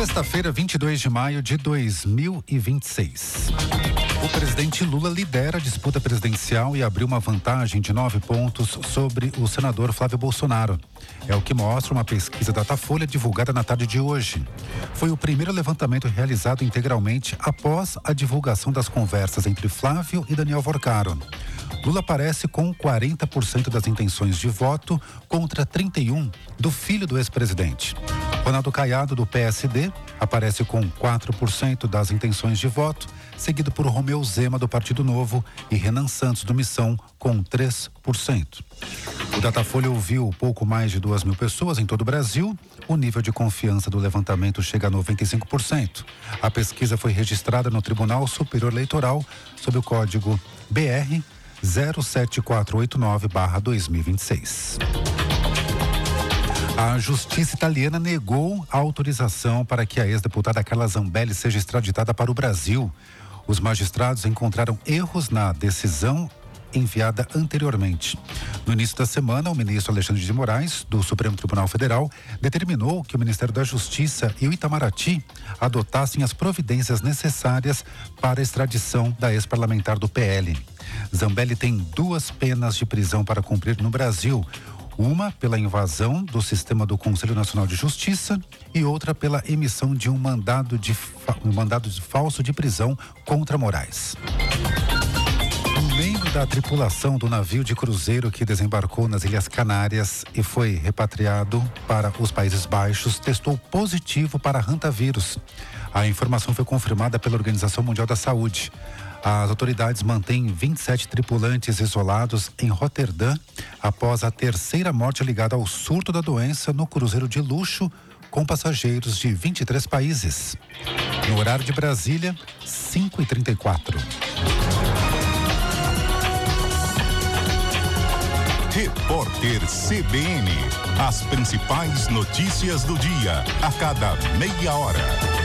Sexta-feira, 22 de maio de 2026. O presidente Lula lidera a disputa presidencial e abriu uma vantagem de 9 pontos sobre o senador Flávio Bolsonaro. É o que mostra uma pesquisa Datafolha divulgada na tarde de hoje. Foi o primeiro levantamento realizado integralmente após a divulgação das conversas entre Flávio e Daniel Vorcaro. Lula aparece com 40% das intenções de voto contra 31% do filho do ex-presidente. Ronaldo Caiado, do PSD, aparece com 4% das intenções de voto, seguido por Romeu Zema, do Partido Novo, e Renan Santos, do Missão, com 3%. O Datafolha ouviu pouco mais de 2.000 pessoas em todo o Brasil. O nível de confiança do levantamento chega a 95%. A pesquisa foi registrada no Tribunal Superior Eleitoral sob o código BR 07489/2026. A justiça italiana negou a autorização para que a ex-deputada Carla Zambelli seja extraditada para o Brasil. Os magistrados encontraram erros na decisão enviada anteriormente. No início da semana, o ministro Alexandre de Moraes, do Supremo Tribunal Federal, determinou que o Ministério da Justiça e o Itamaraty adotassem as providências necessárias para a extradição da ex-parlamentar do PL. Zambelli tem 2 penas de prisão para cumprir no Brasil. Uma pela invasão do sistema do Conselho Nacional de Justiça e outra pela emissão de um mandado falso de prisão contra Moraes. Um membro da tripulação do navio de cruzeiro que desembarcou nas Ilhas Canárias e foi repatriado para os Países Baixos testou positivo para hantavírus. A informação foi confirmada pela Organização Mundial da Saúde. As autoridades mantêm 27 tripulantes isolados em Roterdã após a 3ª morte ligada ao surto da doença no cruzeiro de luxo com passageiros de 23 países. No horário de Brasília, 5h34. Repórter CBN. As principais notícias do dia, a cada meia hora.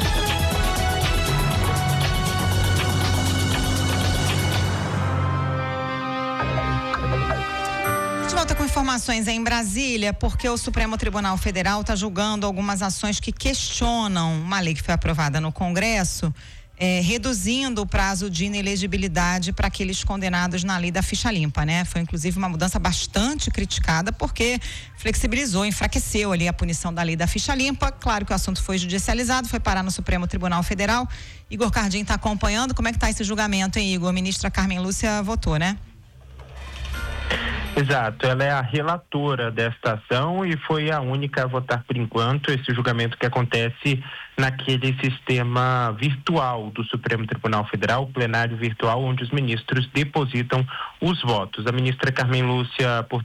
Volta com informações em Brasília, porque o Supremo Tribunal Federal está julgando algumas ações que questionam uma lei que foi aprovada no Congresso, reduzindo o prazo de inelegibilidade para aqueles condenados na lei da ficha limpa, né? Foi inclusive uma mudança bastante criticada porque flexibilizou, enfraqueceu ali a punição da lei da ficha limpa. Claro que o assunto foi judicializado, foi parar no Supremo Tribunal Federal. Igor Cardim está acompanhando. Como é que está esse julgamento, hein, Igor? A ministra Carmen Lúcia votou, né? Exato, ela é a relatora desta ação e foi a única a votar por enquanto esse julgamento que acontece naquele sistema virtual do Supremo Tribunal Federal, plenário virtual, onde os ministros depositam os votos. A ministra Carmen Lúcia,